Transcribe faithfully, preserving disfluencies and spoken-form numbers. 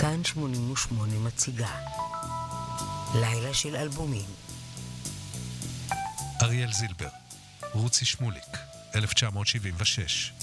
כאן שמונים ושמונה מציגה לילה של אלבומים. אריאל זילבר, רוצי שמוליק, אלף תשע מאות שבעים ושש.